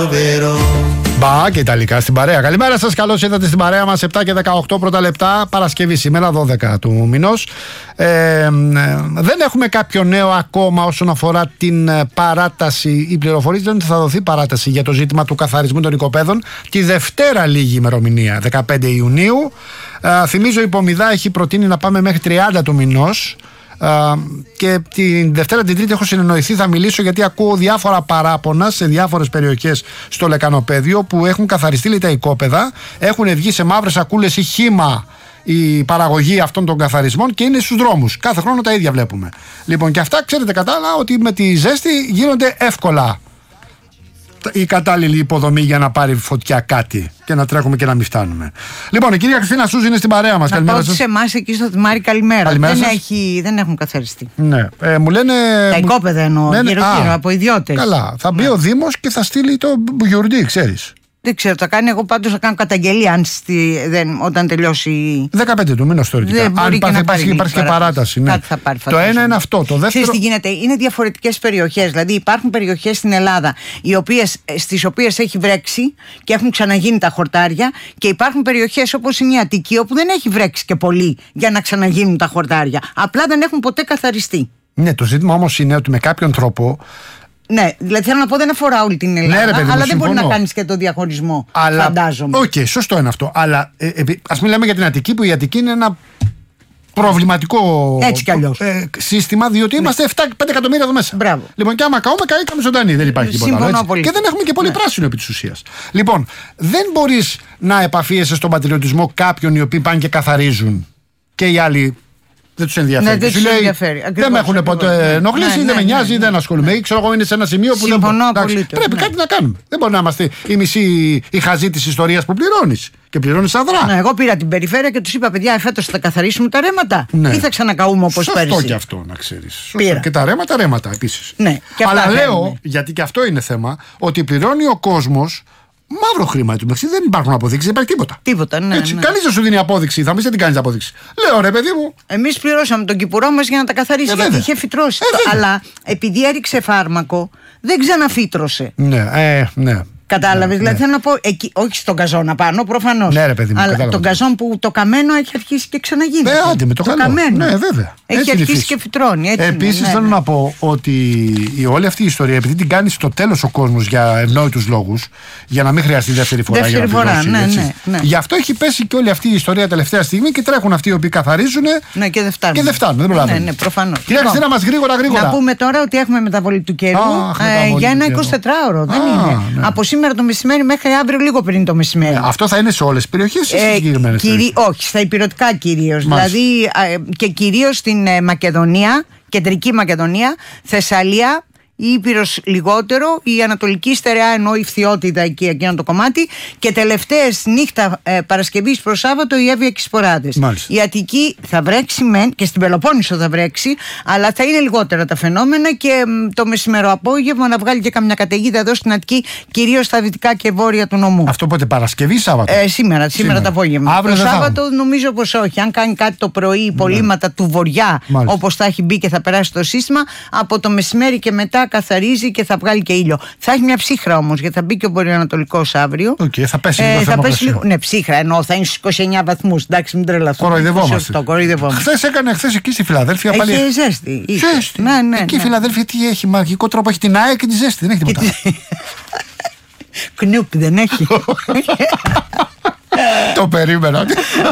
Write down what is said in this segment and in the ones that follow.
Μπα και Ιταλικά στην παρέα. Καλημέρα σας, καλώς ήρθατε στην παρέα μας. 7 και 18 πρώτα λεπτά, Παρασκευή σήμερα, 12 του μηνός. Δεν έχουμε κάποιο νέο ακόμα όσον αφορά την παράταση. Οι πληροφορίες λένε ότι θα δοθεί παράταση για το ζήτημα του καθαρισμού των οικοπαίδων τη Δευτέρα, λίγη ημερομηνία, 15 Ιουνίου. Θυμίζω η Πομιδά έχει προτείνει να πάμε μέχρι 30 του μηνός. Και την Δευτέρα την Τρίτη έχω συνεννοηθεί, θα μιλήσω, γιατί ακούω διάφορα παράπονα σε διάφορες περιοχές στο Λεκανοπέδιο που έχουν καθαριστεί, λέει, τα οικόπεδα, έχουν βγει σε μαύρες σακούλες ή χύμα η παραγωγή αυτών των καθαρισμών και είναι στους δρόμους. Κάθε χρόνο τα ίδια βλέπουμε. Λοιπόν, και αυτά ξέρετε κατάλαβα ότι με τη ζέστη γίνονται εύκολα η κατάλληλη υποδομή για να πάρει φωτιά κάτι και να τρέχουμε και να μην φτάνουμε. Λοιπόν, η κυρία Χριστίνα Σούζη είναι στην παρέα μας. Να πω σε εμάς εκεί στο Δημάρι, καλημέρα. Δεν έχουν καθαριστεί. Ναι. Μου λένε. Τα οικόπεδα εννοώ, γύρω-γύρω από ιδιώτες. Καλά. Θα μπει ο Δήμος και θα στείλει το γιορτή, ξέρεις. Δεν ξέρω, θα κάνει. Εγώ πάντως θα κάνω καταγγελία όταν τελειώσει. 15 του μήνος θεωρητικά. Αν υπάρχει και παράταση. Ναι. Κάτι θα πάρει, το ένα είναι αυτό. Το δεύτερο. Ξέρεις τι γίνεται, είναι διαφορετικές περιοχές. Δηλαδή υπάρχουν περιοχές στην Ελλάδα στις οποίες έχει βρέξει και έχουν ξαναγίνει τα χορτάρια, και υπάρχουν περιοχές όπως είναι η Αττική όπου δεν έχει βρέξει και πολύ για να ξαναγίνουν τα χορτάρια. Απλά δεν έχουν ποτέ καθαριστεί. Ναι, το ζήτημα όμως είναι ότι με κάποιον τρόπο. Ναι, δηλαδή θέλω να πω, δεν αφορά όλη την Ελλάδα, ναι, παιδί, αλλά δεν μπορεί να κάνεις και το διαχωρισμό. Φαντάζομαι. Οκ, σωστό είναι αυτό. Αλλά ας μιλάμε για την Αττική, που η Αττική είναι ένα προβληματικό σύστημα, διότι είμαστε 7-5 εκατομμύρια εδώ μέσα. Μπράβο. Λοιπόν, και άμα καούμε, καήκαμε ζωντανή. Δεν υπάρχει τίποτα άλλο. Και δεν έχουμε και πολύ πράσινο επί της ουσίας. Λοιπόν, δεν μπορείς να επαφίεσαι στον πατριωτισμό κάποιων οι οποίοι πάνε και καθαρίζουν και οι άλλοι. Δεν τους ενδιαφέρει. Ναι, δεν ενδιαφέρει. Δεν με έχουν ποτέ ενοχλήσει, δεν με νοιάζει, δεν ασχολούμαι. Ξέρω εγώ, είναι σε ένα σημείο που πρέπει κάτι να κάνουμε. Δεν μπορεί να είμαστε η μισή η χαζή της ιστορίας που πληρώνεις. Και πληρώνεις αδρά. Ναι, εγώ πήρα την περιφέρεια και τους είπα: παιδιά, φέτος θα καθαρίσουμε τα ρέματα. Ναι. Ή θα ξανακαούμε όπως πέρυσι. Σωστό και αυτό, να ξέρεις. Και τα ρέματα επίσης. Ναι, αλλά λέω, γιατί και αυτό είναι θέμα, ότι πληρώνει ο κόσμος. Μαύρο χρήμα του μεταξύ, δεν υπάρχουν αποδείξεις, δεν υπάρχει τίποτα. Τίποτα, ναι. Έτσι, ναι. Κανείς δεν σου δίνει απόδειξη, θα μου πει δεν κάνεις απόδειξη. Λέω, ρε παιδί μου. Εμείς πληρώσαμε τον κυπουρό μας για να τα καθαρίσει, γιατί είχε φυτρώσει. Αλλά επειδή έριξε φάρμακο, δεν ξαναφύτρωσε. Ναι. Κατάλαβες, δηλαδή θέλω να πω, όχι στον καζόν απάνω, προφανώς. Ναι, ρε παιδί μου, αλλά τον καζόν που το καμένο έχει αρχίσει και ξαναγίνει. Άντε με το καμένο. Ναι, βέβαια. Έχει αρχίσει και φυτρώνει. Επίσης θέλω να πω ότι όλη αυτή η ιστορία, επειδή την κάνει στο τέλος ο κόσμος για ευνόητους λόγους, για να μην χρειαστεί δεύτερη φορά. Ναι. Γι' αυτό έχει πέσει και όλη αυτή η ιστορία τελευταία στιγμή και τρέχουν αυτοί οι οποίοι καθαρίζουν. Ναι, και δεν φτάνουν. Ναι, προφανώς. Κυρία Χριστίνα μας, γρήγορα. Να πούμε τώρα ότι έχουμε μεταβολή του καιρού για ένα 24ωρο. Δεν είναι. Από σήμερα το μεσημέρι μέχρι αύριο λίγο πριν το μεσημέρι. Αυτό θα είναι σε όλες τις περιοχές ή στις συγκεκριμένες? Όχι, στα υπηρετικά κυρίως. Δηλαδή και κυρίως στην Μακεδονία, κεντρική Μακεδονία, Θεσσαλία, η Ήπειρος λιγότερο, η Ανατολική Στερεά, ενώ η Φθιότητα εκεί, εκείνο το κομμάτι, και τελευταίες νύχτα Παρασκευής προς Σάββατο η Εύβοια και οι Σποράδες. Η Αττική θα βρέξει μεν, και στην Πελοπόννησο θα βρέξει, αλλά θα είναι λιγότερα τα φαινόμενα, και το μεσημεροαπόγευμα να βγάλει και καμιά καταιγίδα εδώ στην Αττική, κυρίως στα δυτικά και βόρεια του νομού. Αυτό πότε, Παρασκευή ή Σάββατο? Σήμερα το απόγευμα. Το Σάββατο νομίζω πως όχι. Αν κάνει κάτι το πρωί, υπολείμματα του βορειά, όπως θα έχει μπει και θα περάσει το σύστημα, από το μεσημέρι και μετά καθαρίζει και θα βγάλει και ήλιο. Θα έχει μια ψύχρα όμως, γιατί θα μπει και ο βορειοανατολικός αύριο. Θα πέσει λίγο θερμοκρασία. Ναι, ψύχρα, ενώ θα είναι στους 29 βαθμούς. Εντάξει, μην τρελαθούμε. Κοροϊδευόμαστε. Χθες εκεί στη Φιλαδέλφια πάλι. Έχει ζέστη. Ναι. Εκεί η Φιλαδέλφια τι έχει, μαγικό τρόπο, έχει την ΑΕΚ και τη ζέστη. Δεν έχει τίποτα. Κνούπ δεν έχει. Το περίμενα.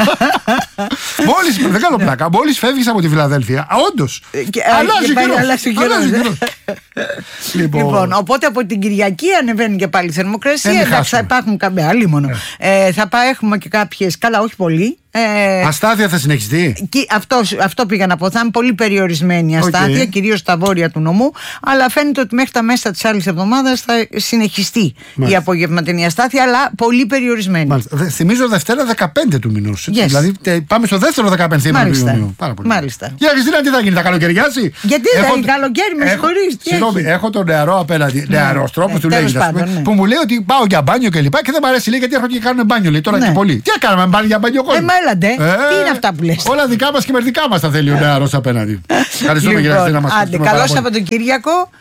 Δεν κάνω πλάκα. Μόλις φεύγεις από τη Φιλαδέλφια, όντως αλλάζει καιρός. Λοιπόν, οπότε από την Κυριακή ανεβαίνει και πάλι η θερμοκρασία. Εντάξει, θα υπάρχουν κάποια άλλη μόνο. Θα έχουμε και κάποιες, καλά, όχι πολύ. Αστάθεια θα συνεχιστεί. Αυτό πήγα να πω. Θα είναι πολύ περιορισμένη η αστάθεια, κυρίως στα βόρεια του νομού. Αλλά φαίνεται ότι μέχρι τα μέσα της άλλης εβδομάδας θα συνεχιστεί η απογευματινή αστάθεια, αλλά πολύ περιορισμένη. Θυμίζω Δευτέρα 15 του μηνός. Δηλαδή πάμε στο δεύτερο 15 του μηνού. Μάλιστα. Για Χριστίνα, τι θα γίνει, θα καλοκαιριάσει? Γιατί δεν είναι καλοκαίρι, με συγχωρείς. Συγγνώμη, έχω τον νεαρό απέναντι. Νεαρός τρόπος του λέει, που μου λέει ότι πάω για μπάνιο και λοιπά και δεν μου αρέσει, λέει, γιατί έρχονται και κάνουν μπάνιο. Λέει τώρα και πολύ. Τι έκαναμε, πάλι για μπάνιο κόσμο? Τι είναι αυτά που λες? Όλα δικά μας και μερδικά μας τα θέλει ο νεαρός απέναντι. Ευχαριστούμε, κύριε Χριστίνα μας. Καλό Σαββατοκύριακο.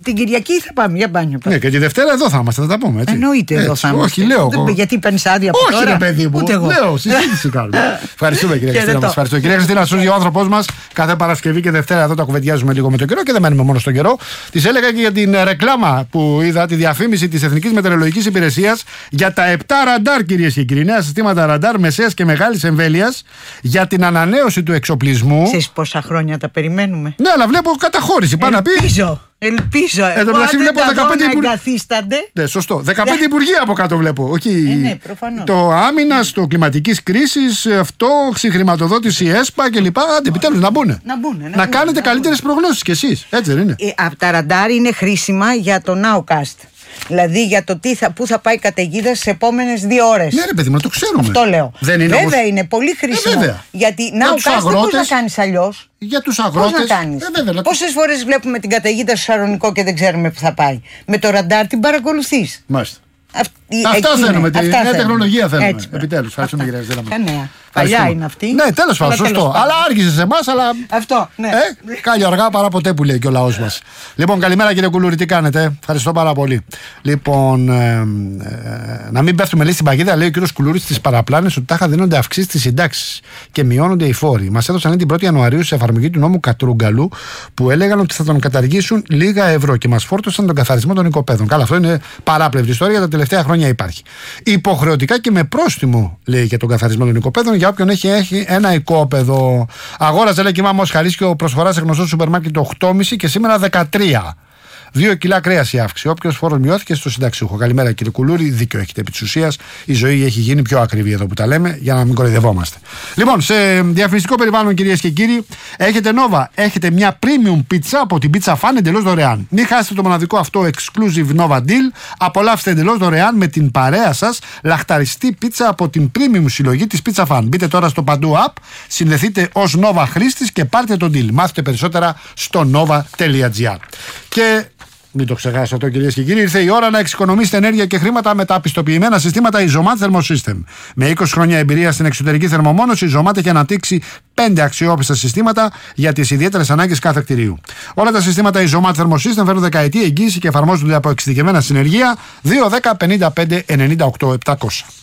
Την Κυριακή θα πάμε για μπάνιο. Ναι, και τη Δευτέρα εδώ θα είμαστε, θα τα πούμε. Έτσι. Εννοείται εδώ θα είμαστε. Όχι, λέω. Γιατί παίρνει άδεια από τώρα. Όχι, ρε παιδί μου. Λέω, συζήτηση κάνουμε. Ευχαριστούμε, κυρία Χριστίνα. Μας ευχαριστώ. Κυρία Χριστίνα Σούζη, ο άνθρωπός μας, κάθε Παρασκευή και Δευτέρα εδώ τα κουβεντιάζουμε λίγο με τον καιρό και δεν μένουμε μόνο στον καιρό. Της έλεγα και για την ρεκλάμα που είδα, τη διαφήμιση της Εθνικής Μετεωρολογικής Υπηρεσίας για τα 7 ραντάρ, κυρίες και κύριοι. Νέα συστήματα ραντάρ μεσαίας και μεγάλης εμβέλειας για την ανανέωση του εξοπλισμού. Ξέρεις πόσα χρόνια τα περιμένουμε. Ναι, αλλά βλέπω καταχώρηση. Πάνω να πει. Ελπίζω. Εδώ μεταξύ βλέπω 15 εγκαθίστανται. Ναι, σωστό. 15 υπουργεία από κάτω βλέπω. Όχι. Ναι, προφανώς. Το άμυνας, το κλιματικής κρίσης, αυτό, συγχρηματοδότηση ΕΣΠΑ κλπ. Άντε, επιτέλους να μπουν. Να κάνετε καλύτερες προγνώσεις κι εσείς. Έτσι δεν είναι? Τα ραντάρ είναι χρήσιμα για το Nowcast. Δηλαδή για το πού θα πάει η καταιγίδα στις επόμενες 2 ώρες. Ναι, ρε παιδί, μα το ξέρουμε. Αυτό λέω. Δεν είναι βέβαια όμως... είναι πολύ χρήσιμο. Γιατί Nowcast δεν μπορείς να κάνεις αλλιώς. Για τους αγρότες. Πώς να κάνεις. Πόσες φορές βλέπουμε την καταιγίδα στο Σαρονικό και δεν ξέρουμε που θα πάει. Με το ραντάρ την παρακολουθείς. Μάλιστα. Αυτά θέλουμε. Τη νέα τεχνολογία θέλουμε. Επιτέλους. Ευχαριστούμε, κυρία Χριστίνα. Παλιά είναι αυτή. Ναι, τέλος πάντων, σωστό. Αλλά άργησε σε εμάς, αλλά. Αυτό, ναι. Κάλλιο αργά παρά ποτέ που λέει και ο λαός μας. Λοιπόν, καλημέρα κύριε Κουλούρη, τι κάνετε? Ευχαριστώ πάρα πολύ. Λοιπόν, να μην πέφτουμε λέει στην παγίδα, λέει ο κύριος Κουλούρης στις παραπλάνες ότι τάχα δίνονται αυξήσεις στις συντάξεις και μειώνονται οι φόροι. Μας έδωσαν λέει, την 1η Ιανουαρίου σε εφαρμογή του νόμου Κατρούγκαλου που έλεγαν ότι θα τον καταργήσουν λίγα ευρώ και μας φόρτωσαν τον καθαρισμό των οικοπαίδων. Καλά, αυτό είναι παράπλευρη ιστορία, τα τελευταία χρόνια υπάρχει. Υποχρεωτικά και με πρόστιμο λέει για τον καθαρισμό των οικοπαίδων για όποιον έχει ένα οικόπεδο. Αγόραζε λέει και η μάμα ως Χαρίσκιο προσφορά σε γνωστό σούπερ μάρκετ 8,5 και σήμερα 13. 2 κιλά κρέας η αύξηση. Όποιος φόρος μειώθηκε στο συνταξιούχο. Καλημέρα κύριε Κουλούρη, δίκιο έχετε επί της ουσίας. Η ζωή έχει γίνει πιο ακριβή εδώ που τα λέμε για να μην κοροϊδευόμαστε. Λοιπόν, σε διαφημιστικό περιβάλλον κυρίες και κύριοι, έχετε Nova. Έχετε μια premium πίτσα από την Pizza Fan εντελώς δωρεάν. Μην χάσετε το μοναδικό αυτό exclusive Nova Deal. Απολαύστε εντελώς δωρεάν με την παρέα σας λαχταριστή πίτσα από την premium συλλογή της Pizza Fan. Μπείτε τώρα στο παντού app, συνδεθείτε ως Nova χρήστης και πάρτε το deal. Μάθετε περισσότερα στο nova.gr. Και μην το ξεχάσω αυτό κυρίες και κύριοι, ήρθε η ώρα να εξοικονομήσετε ενέργεια και χρήματα με τα πιστοποιημένα συστήματα Isomat Thermosystem. Με 20 χρόνια εμπειρία στην εξωτερική θερμομόνωση, η Isomat έχει αναπτύξει 5 αξιόπιστα συστήματα για τις ιδιαίτερες ανάγκες κάθε κτηρίου. Όλα τα συστήματα Isomat Thermosystem φέρνουν δεκαετή εγγύηση και εφαρμόζονται από εξειδικευμένα συνεργεία 210 55 98 700.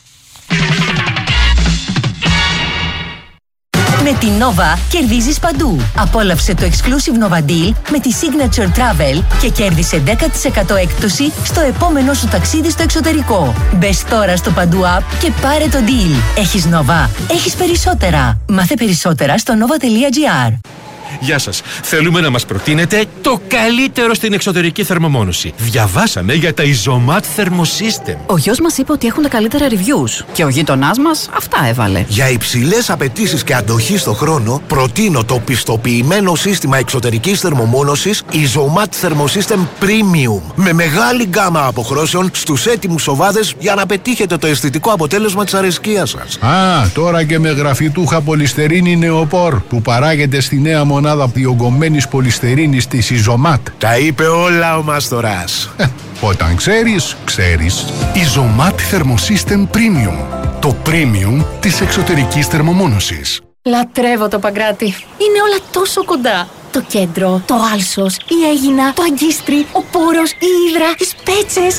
Με την Nova κερδίζεις παντού. Απόλαυσε το exclusive Nova Deal με τη Signature Travel και κέρδισε 10% έκπτωση στο επόμενο σου ταξίδι στο εξωτερικό. Μπες τώρα στο παντού app και πάρε το deal. Έχεις Nova, έχεις περισσότερα. Μάθε περισσότερα στο nova.gr. Γεια σας. Θέλουμε να μας προτείνετε το καλύτερο στην εξωτερική θερμομόνωση. Διαβάσαμε για τα Isomat Thermosystem. Ο γιος μας είπε ότι έχουν τα καλύτερα reviews και ο γείτονάς μας αυτά έβαλε. Για υψηλές απαιτήσεις και αντοχή στο χρόνο, προτείνω το πιστοποιημένο σύστημα εξωτερικής θερμομόνωσης Isomat Thermosystem Premium. Με μεγάλη γκάμα αποχρώσεων στους έτοιμους σοβάδες για να πετύχετε το αισθητικό αποτέλεσμα της αρεσκίας σας. Τώρα και με γραφιτούχα πολυστερίνη νεοπόρ που παράγεται στη νέα μονάδα διογκωμένης πολυστερίνης της Isomat. Τα είπε όλα ο Μάστορας. Όταν ξέρεις, ξέρεις. Isomat Thermosystem Premium. Το premium της εξωτερικής θερμομόνωσης. Λατρεύω το Παγκράτη. Είναι όλα τόσο κοντά. Το κέντρο, το Άλσος, η Αίγινα, το Αγκίστρι, ο Πόρος, η Ύδρα, οι Σπέτσες.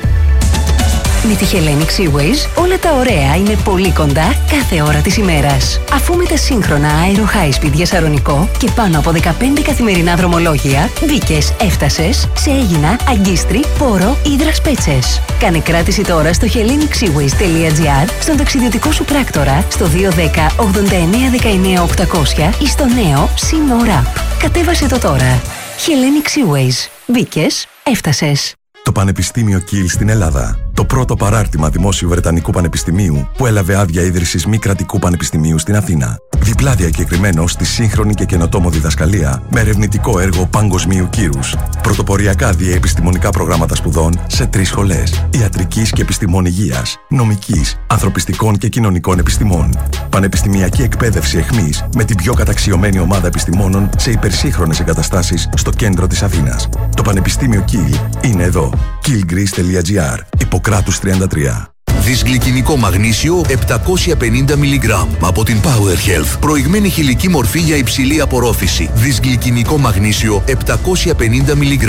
Με τη Hellenic Seaways όλα τα ωραία είναι πολύ κοντά κάθε ώρα της ημέρας. Αφού με τα σύγχρονα Aero High Speed για Σαρονικό και πάνω από 15 καθημερινά δρομολόγια, μπήκες, έφτασες σε Αίγινα, Αγκίστρι, Πόρο, Ύδρα, Σπέτσες. Κάνε κράτηση τώρα στο hellenicseaways.gr, στον ταξιδιωτικό σου πράκτορα, στο 210 89 19 800 ή στο νέο Σύνορα. Κατέβασε το τώρα. Hellenic Seaways. Μπήκες, έφτασες. Το Πανεπιστήμιο Κιλ στην Ελλάδα. Το πρώτο παράρτημα δημόσιου Βρετανικού Πανεπιστημίου που έλαβε άδεια ίδρυσης μη κρατικού πανεπιστημίου στην Αθήνα. Διπλά διακεκριμένο στη σύγχρονη και καινοτόμο διδασκαλία με ερευνητικό έργο παγκοσμίου κύρους. Πρωτοποριακά διαεπιστημονικά προγράμματα σπουδών σε 3 σχολές. Ιατρικής και επιστημών υγείας, νομικής, ανθρωπιστικών και κοινωνικών επιστημών. Πανεπιστημιακή εκπαίδευση εχμής με την πιο καταξιωμένη ομάδα επιστημόνων σε υπερσύγχρονες εγκαταστάσεις στο κέντρο της Αθήνας. Το Πανεπιστήμιο Κιλ είναι εδώ. killgreece.gr. Ιπποκράτους 33. Δυσγλυκινικό μαγνήσιο 750 mg από την Power Health. Προηγμένη χηλική μορφή για υψηλή απορρόφηση. Δυσγλυκινικό μαγνήσιο 750 mg.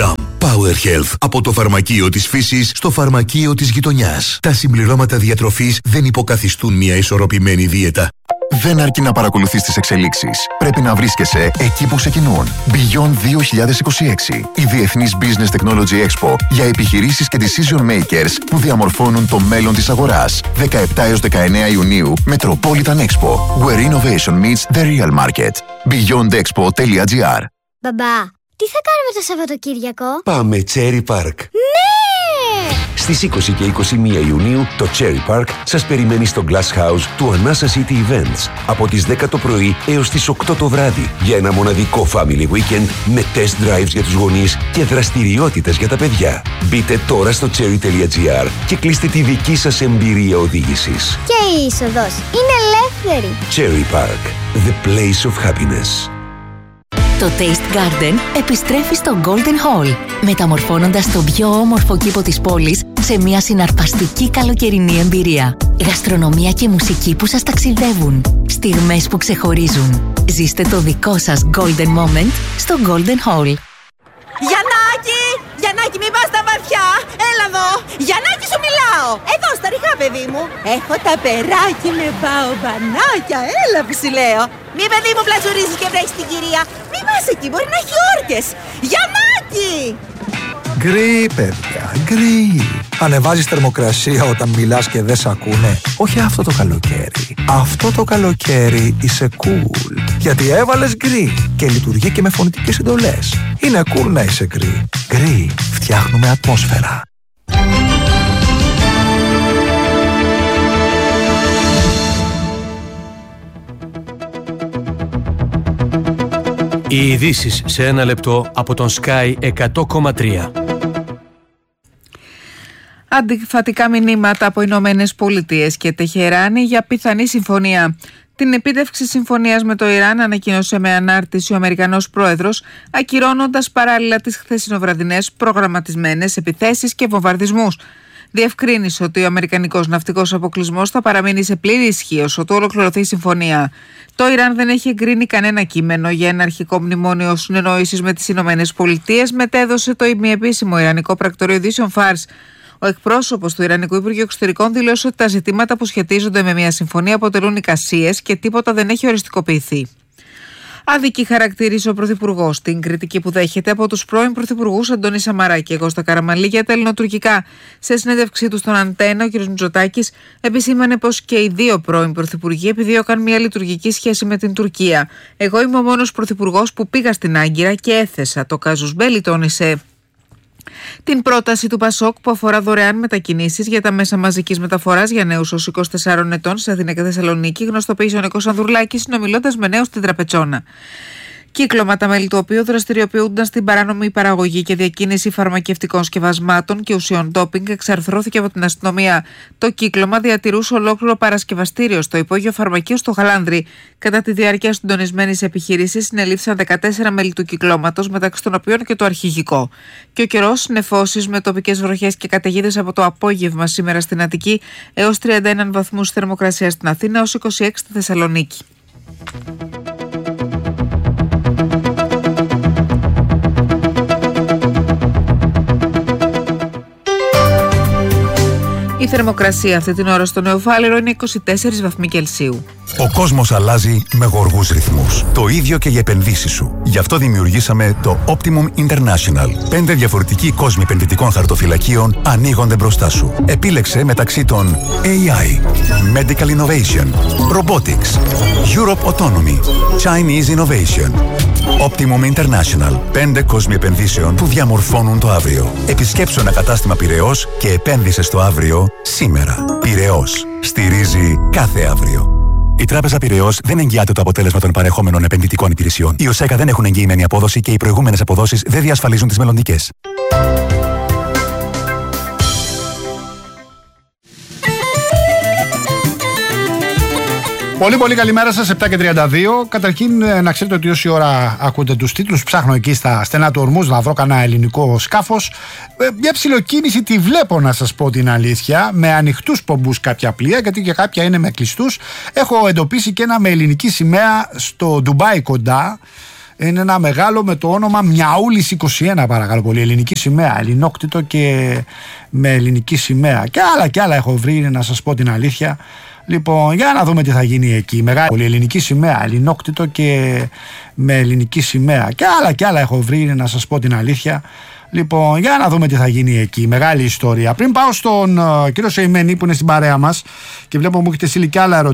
Power Health. Από το φαρμακείο της φύσης στο φαρμακείο της γειτονιάς. Τα συμπληρώματα διατροφής δεν υποκαθιστούν μια ισορροπημένη δίαιτα. Δεν αρκεί να παρακολουθείς τις εξελίξεις. Πρέπει να βρίσκεσαι εκεί που ξεκινούν. Beyond 2026. Η Διεθνής Business Technology Expo για επιχειρήσεις και decision makers που διαμορφώνουν το μέλλον της αγοράς. 17 έως 19 Ιουνίου, Metropolitan Expo. Where innovation meets the real market. beyondexpo.gr. Μπαμπά, τι θα κάνουμε το Σαββατοκύριακο? Πάμε Cherry Park. Ναι! Στις 20 και 21 Ιουνίου το Cherry Park σας περιμένει στο Glass House του Anasa City Events από τις 10 το πρωί έως τις 8 το βράδυ για ένα μοναδικό family weekend με test drives για τους γονείς και δραστηριότητες για τα παιδιά. Μπείτε τώρα στο cherry.gr και κλείστε τη δική σας εμπειρία οδήγησης. Και η είσοδος είναι ελεύθερη. Cherry Park, the place of happiness. Το Taste Garden επιστρέφει στο Golden Hall, μεταμορφώνοντας τον πιο όμορφο κήπο της πόλης σε μια συναρπαστική καλοκαιρινή εμπειρία. Γαστρονομία και μουσική που σας ταξιδεύουν, στιγμές που ξεχωρίζουν. Ζήστε το δικό σας Golden Moment στο Golden Hall. Γιαννάκη! Γιαννάκη, μην πας στα βαθιά! Έλα εδώ! Γιαννάκη, σου μιλάω! Εδώ στα ριχά, παιδί μου! Έχω τα περάκι με μπαομπανάκια! Έλα που σου λέω! Μη, παιδί μου, πλατσουρίζεις και βρέχεις την κυρία! Μη πας εκεί, μπορεί να έχει όρκες! Γιαννάκη! Γκρι, παιδιά, γκρι. Ανεβάζεις θερμοκρασία όταν μιλάς και δεν σ' ακούνε. Όχι αυτό το καλοκαίρι. Αυτό το καλοκαίρι είσαι cool. Γιατί έβαλες γκρι και λειτουργεί και με φωνητικές εντολές. Είναι cool να είσαι γκρι. Γκρι, φτιάχνουμε ατμόσφαιρα. Οι ειδήσεις σε ένα λεπτό από τον Sky 100,3. Αντιφατικά μηνύματα από Ηνωμένες Πολιτείες και Τεχεράνη για πιθανή συμφωνία. Την επίτευξη συμφωνίας με το Ιράν ανακοίνωσε με ανάρτηση ο Αμερικανός πρόεδρος, ακυρώνοντας παράλληλα τις χθεσινοβραδινές προγραμματισμένες επιθέσεις και βομβαρδισμούς. Διευκρίνησε ότι ο αμερικανικός ναυτικός αποκλεισμός θα παραμείνει σε πλήρη ισχύ όσο του ολοκληρωθεί η συμφωνία. Το Ιράν δεν έχει εγκρίνει κανένα κείμενο για ένα αρχικό μνημόνιο συνεννόησης με τις Ηνωμένες Πολιτείες, μετέδωσε το ημιεπίσημο Ιρανικό πρακτορείο ειδήσεων Φάρς. Ο εκπρόσωπος του Ιρανικού Υπουργείου Εξωτερικών δήλωσε ότι τα ζητήματα που σχετίζονται με μια συμφωνία αποτελούν εικασίες και τίποτα δεν έχει οριστικοποιηθεί. Αδική χαρακτήρισε ο Πρωθυπουργός την κριτική που δέχεται από τους πρώην Πρωθυπουργούς Αντώνη Σαμαρά και Κώστα Καραμανλή για τα ελληνοτουρκικά. Σε συνέντευξή του στον Αντένα, ο κ. Μητσοτάκης επισήμανε πως και οι δύο πρώην Πρωθυπουργοί επιδίωκαν μια λειτουργική σχέση με την Τουρκία. Εγώ είμαι ο μόνος Πρωθυπουργός που πήγα στην Άγκυρα και έθεσα το κάζους μπέλι, τόνισε. Την πρόταση του Πασόκ που αφορά δωρεάν μετακινήσεις για τα μέσα μαζικής μεταφοράς για νέους ως 24 ετών σε Αθήνα και Θεσσαλονίκη, γνωστοποίησε ο Νίκος Ανδρουλάκης συνομιλώντας με νέους στην Τραπετσόνα. Κύκλωμα τα μέλη του οποίου δραστηριοποιούνταν στην παράνομη παραγωγή και διακίνηση φαρμακευτικών σκευασμάτων και ουσιών ντόπινγκ εξαρθρώθηκε από την αστυνομία. Το κύκλωμα διατηρούσε ολόκληρο παρασκευαστήριο στο υπόγειο φαρμακείου στο Χαλάνδρι. Κατά τη διάρκεια συντονισμένης επιχείρησης συνελήφθησαν 14 μέλη του κυκλώματος, μεταξύ των οποίων και το αρχηγικό. Και ο καιρός, νεφώσεις με τοπικές βροχές και καταιγίδες από το απόγευμα σήμερα στην Αττική έως 31 βαθμούς θερμοκρασία στην Αθήνα έως 26 στη Θεσσαλονίκη. Η θερμοκρασία αυτή την ώρα στο Νεοφάλιρο είναι 24 βαθμοί Κελσίου. Ο κόσμος αλλάζει με γοργούς ρυθμούς. Το ίδιο και για επενδύσεις σου. Γι' αυτό δημιουργήσαμε το Optimum International. 5 διαφορετικοί κόσμοι επενδυτικών χαρτοφυλακίων ανοίγονται μπροστά σου. Επίλεξε μεταξύ των AI, Medical Innovation, Robotics, Europe Autonomy, Chinese Innovation. Optimum International. 5 κόσμοι επενδύσεων που διαμορφώνουν το αύριο. Επισκέψου ένα κατάστημα Πειραιώς και επένδυσε στο αύριο σήμερα. Πειραιώς. Στηρίζει κάθε αύριο. Η Τράπεζα Πειραιώς δεν εγγυάται το αποτέλεσμα των παρεχόμενων επενδυτικών υπηρεσιών. Οι ΟΣΕΚΑ δεν έχουν εγγυημένη απόδοση και οι προηγούμενες αποδόσεις δεν διασφαλίζουν τις μελλοντικές. Πολύ καλημέρα σας, 7:32. Καταρχήν να ξέρετε ότι όση ώρα ακούτε τους τίτλους, ψάχνω εκεί στα στενά του ορμούς να βρω κανένα ελληνικό σκάφος. Μια ψιλοκίνηση τη βλέπω, να σας πω την αλήθεια, με ανοιχτούς πομπούς κάποια πλοία, γιατί και κάποια είναι με κλειστούς. Έχω εντοπίσει και ένα με ελληνική σημαία στο Ντουμπάι κοντά. Είναι ένα μεγάλο με το όνομα Μιαούλης 21, παρακαλώ πολύ. Ελληνική σημαία, ελληνόκτητο και με ελληνική σημαία. Και άλλα έχω βρει, να σας πω την αλήθεια. Λοιπόν, για να δούμε τι θα γίνει εκεί. Μεγάλη ελληνική σημαία, ελληνόκτητο και με ελληνική σημαία. Και άλλα έχω βρει, να σας πω την αλήθεια. Λοιπόν, για να δούμε τι θα γίνει εκεί. Μεγάλη ιστορία. Πριν πάω στον κύριο Σεϊμένη που είναι στην παρέα μας και βλέπω μου έχετε στείλει και άλλα ερωτήματα.